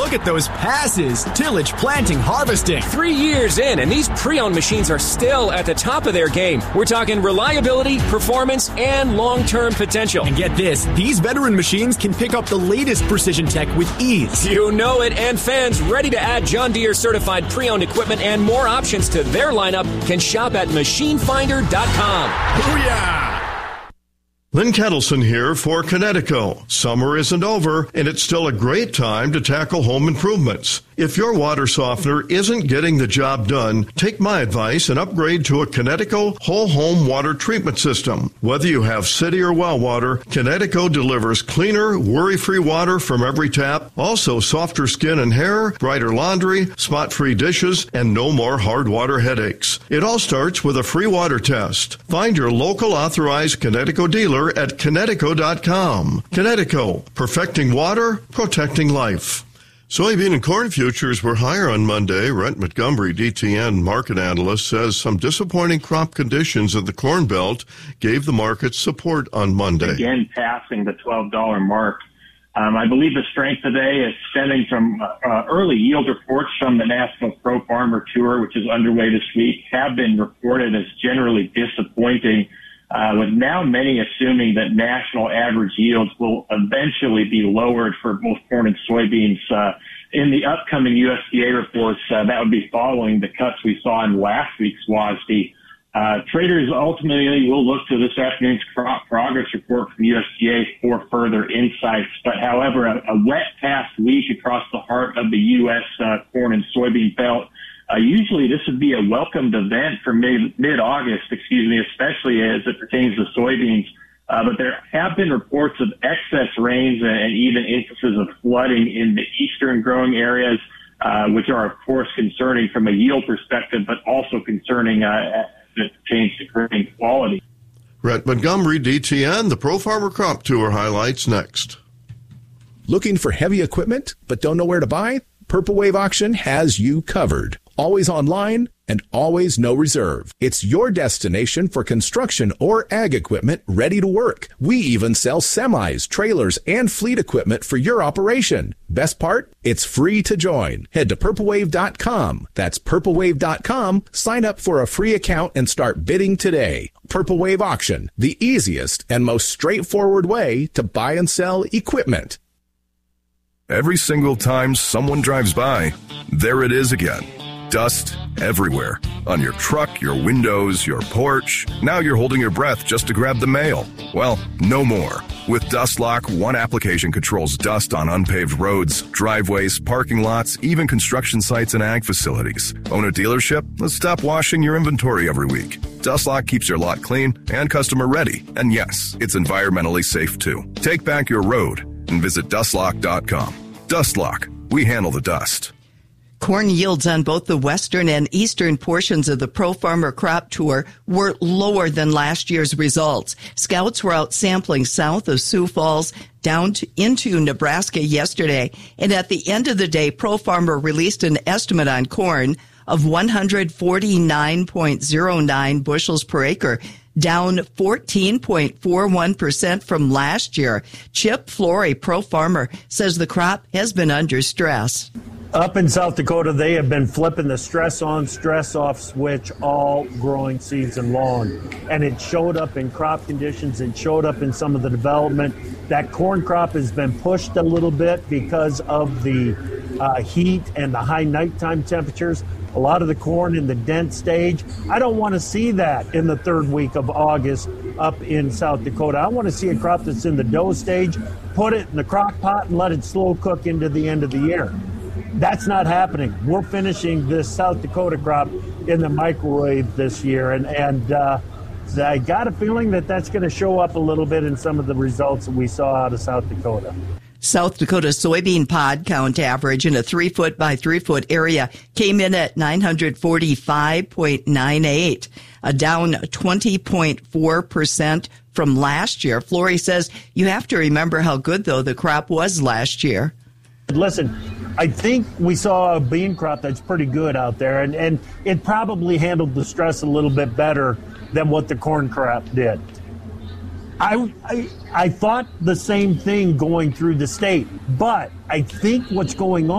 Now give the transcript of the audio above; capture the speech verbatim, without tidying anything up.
Look at those passes. Tillage, planting, harvesting. Three years in, and these pre-owned machines are still at the top of their game. We're talking reliability, performance, and long-term potential. And get this, these veteran machines can pick up the latest precision tech with ease. You know it, and fans ready to add John Deere certified pre-owned equipment and more options to their lineup can shop at machine finder dot com. Booyah! Lynn Kettleson here for Connecticut. Summer isn't over, and it's still a great time to tackle home improvements. If your water softener isn't getting the job done, take my advice and upgrade to a Connecticut whole home water treatment system. Whether you have city or well water, Connecticut delivers cleaner, worry-free water from every tap, also softer skin and hair, brighter laundry, spot-free dishes, and no more hard water headaches. It all starts with a free water test. Find your local authorized Connecticut dealer at Connecticut dot com. Connecticut, perfecting water, protecting life. Soybean and corn futures were higher on Monday. Rhett Montgomery, D T N market analyst, says some disappointing crop conditions in the Corn Belt gave the market support on Monday. Again, passing the twelve dollars mark. Um, I believe the strength today is stemming from uh, early yield reports from the National Pro Farmer Tour, which is underway this week, have been reported as generally disappointing. Uh, with now many assuming that national average yields will eventually be lowered for both corn and soybeans uh, in the upcoming U S D A reports. Uh, that would be following the cuts we saw in last week's W A S D. Uh, traders ultimately will look to this afternoon's crop progress report from U S D A for further insights. But however, a, a wet past week across the heart of the U S uh, corn and soybean belt. Uh, usually this would be a welcomed event for mid, mid-August, excuse me, especially as it pertains to soybeans. Uh, but there have been reports of excess rains and even instances of flooding in the eastern growing areas, uh, which are, of course, concerning from a yield perspective, but also concerning uh, as it pertains to grain quality. Rhett Montgomery, D T N, the Pro Farmer Crop Tour highlights next. Looking for heavy equipment but don't know where to buy? Purple Wave Auction has you covered. Always online and always no reserve. It's your destination for construction or ag equipment ready to work. We even sell semis, trailers, and fleet equipment for your operation. Best part? It's free to join. Head to purple wave dot com. That's purple wave dot com. Sign up for a free account and start bidding today. Purple Wave Auction, the easiest and most straightforward way to buy and sell equipment. Every single time someone drives by, there it is again. Dust everywhere. On your truck, your windows, your porch. Now you're holding your breath just to grab the mail. Well, no more. With DustLock, one application controls dust on unpaved roads, driveways, parking lots, even construction sites and ag facilities. Own a dealership? Let's stop washing your inventory every week. DustLock keeps your lot clean and customer ready. And yes, it's environmentally safe too. Take back your road and visit dust lock dot com. DustLock. We handle the dust. Corn yields on both the western and eastern portions of the Pro Farmer Crop Tour were lower than last year's results. Scouts were out sampling south of Sioux Falls down to, into Nebraska yesterday. And at the end of the day, Pro Farmer released an estimate on corn of one hundred forty-nine point oh nine bushels per acre, down fourteen point four one percent from last year. Chip Flory, Pro Farmer, says the crop has been under stress. Up in South Dakota, they have been flipping the stress on, stress off switch all growing season long. And it showed up in crop conditions. It showed up in some of the development. That corn crop has been pushed a little bit because of the uh, heat and the high nighttime temperatures. A lot of the corn in the dent stage. I don't want to see that in the third week of August up in South Dakota. I want to see a crop that's in the dough stage, put it in the crock pot and let it slow cook into the end of the year. That's not happening. We're finishing this South Dakota crop in the microwave this year, and, and uh, I got a feeling that that's going to show up a little bit in some of the results that we saw out of South Dakota. South Dakota soybean pod count average in a three foot by three foot area came in at nine hundred forty-five point nine eight, a down twenty point four percent from last year. Flory says you have to remember how good, though, the crop was last year. Listen, I think we saw a bean crop that's pretty good out there, and, and it probably handled the stress a little bit better than what the corn crop did. I, I, I thought the same thing going through the state, but I think what's going on